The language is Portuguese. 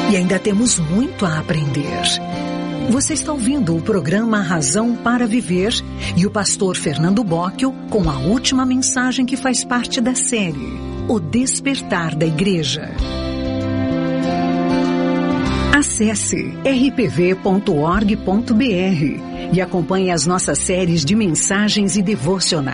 E ainda temos muito a aprender. Você está ouvindo o programa Razão para Viver e o pastor Fernando Bocchio com a última mensagem que faz parte da série, O Despertar da Igreja. Acesse rpv.org.br e acompanhe as nossas séries de mensagens e devocionais.